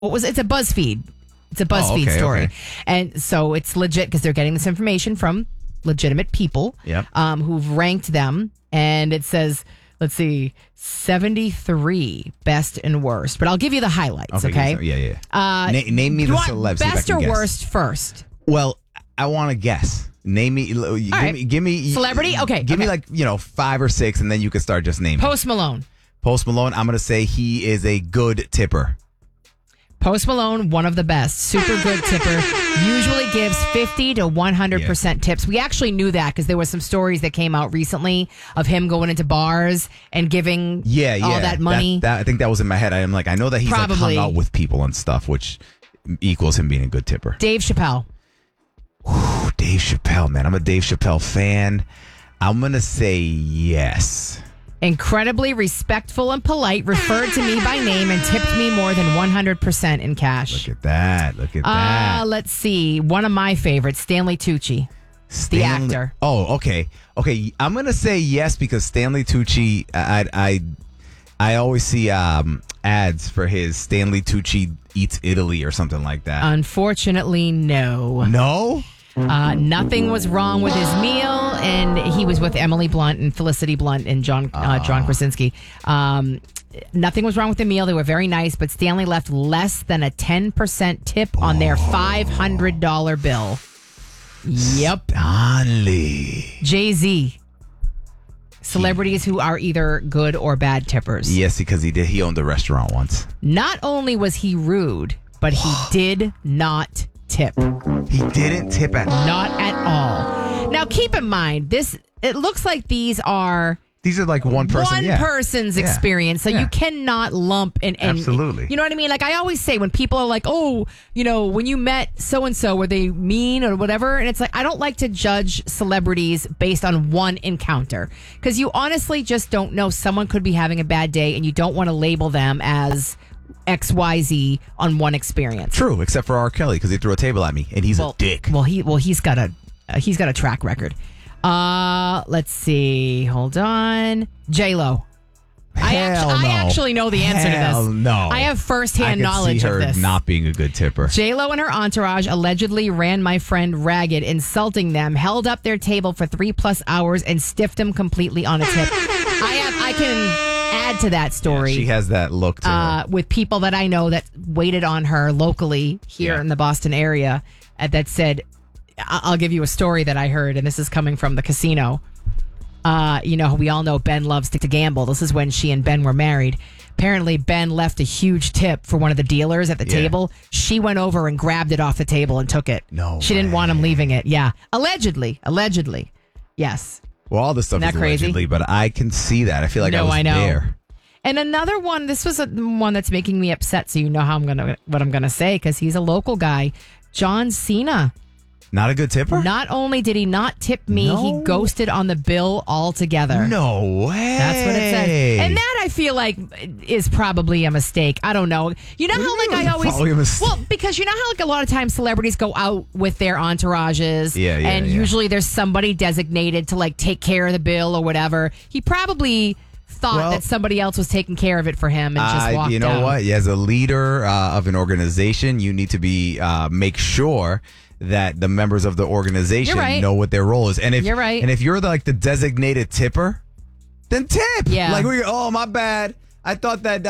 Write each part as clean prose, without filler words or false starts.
It's a BuzzFeed. It's a BuzzFeed story. Okay. And so it's legit because they're getting this information from legitimate people who've ranked them. And it says, let's see, 73 best and worst. But I'll give you the highlights, okay? Yeah. Name me the celebs. Best or worst first? Well, I want to guess. Name me. Give me celebrity. Okay. Give me 5 or 6, and then you can start just naming. Post Malone. Post Malone. I'm gonna say he is a good tipper. Post Malone, one of the best. Super good tipper. Usually gives 50 to 100% tips. We actually knew that because there were some stories that came out recently of him going into bars and giving all that money. I think that was in my head. I know that he's hung out with people and stuff, which equals him being a good tipper. Dave Chappelle. Dave Chappelle, man. I'm a Dave Chappelle fan. I'm going to say yes. Incredibly respectful and polite, referred to me by name and tipped me more than 100% in cash. Look at that. Let's see. One of my favorites, Stanley Tucci, the actor. Oh, okay. Okay, I'm going to say yes because Stanley Tucci, I always see ads for his Stanley Tucci Eats Italy or something like that. Unfortunately, no. No? Nothing was wrong with his meal, and he was with Emily Blunt and Felicity Blunt and John Krasinski. Nothing was wrong with the meal. They were very nice, but Stanley left less than a 10% tip on their $500 bill. Yep. Stanley. Jay-Z. Celebrities who are either good or bad tippers. Yes, because he owned a restaurant once. Not only was he rude, but he did not tip. He didn't tip at all. Not at all. Now, keep in mind, it looks like these are like one person. Person's experience. So you cannot lump in. Absolutely. You know what I mean? Like I always say when people are like, oh, when you met so-and-so, were they mean or whatever? And it's like, I don't like to judge celebrities based on one encounter because you honestly just don't know. Someone could be having a bad day and you don't want to label them as XYZ on one experience. True, except for R. Kelly because he threw a table at me and he's a dick. He's got a track record. Let's see. Hold on. J-Lo. I actually know the answer to this. No. I have firsthand knowledge of this. Not being a good tipper. J-Lo and her entourage allegedly ran my friend ragged, insulting them, held up their table for 3+ hours, and stiffed them completely on a tip. I can add to that story. Yeah, she has that look to her. With people that I know that waited on her locally here in the Boston area that said, I'll give you a story that I heard, and this is coming from the casino. We all know Ben loves to gamble. This is when she and Ben were married. Apparently, Ben left a huge tip for one of the dealers at the table. She went over and grabbed it off the table and took it. No, she didn't want him leaving it. Yeah, allegedly. Yes. Well, all this stuff is allegedly, but I can see that. I feel like I was there. And another one. This was one that's making me upset. So you know what I'm gonna say because he's a local guy, John Cena. Not a good tipper? Not only did he not tip me, he ghosted on the bill altogether. No way. That's what it says. And that I feel like is probably a mistake. I don't know. You know how like I always... Well, because you know how like a lot of times celebrities go out with their entourages. And usually there's somebody designated to like take care of the bill or whatever. He probably thought that somebody else was taking care of it for him and just walked out. You know what? As a leader of an organization, you need to be make sure that the members of the organization know what their role is. And if and if you're the designated tipper, then tip. Yeah. Like my bad. I thought that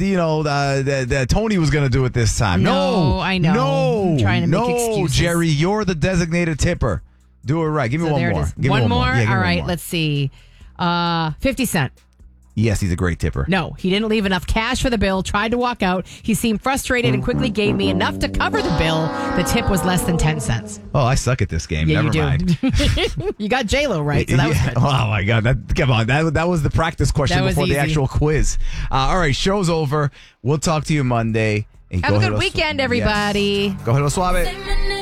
that Tony was going to do it this time. No, I know. No, I'm trying to make excuses. Jerry, you're the designated tipper. Do it right. Give me one more. One more. All right. Let's see. 50 Cent. Yes, he's a great tipper. No, he didn't leave enough cash for the bill, tried to walk out. He seemed frustrated and quickly gave me enough to cover the bill. The tip was less than 10 cents. Oh, I suck at this game. Yeah, Never mind. You got J-Lo right, so that was good. Oh, my God. Come on. That was the practice question before the actual quiz. All right, show's over. We'll talk to you Monday. Have a good weekend, everybody. Yes. Go ahead, suave.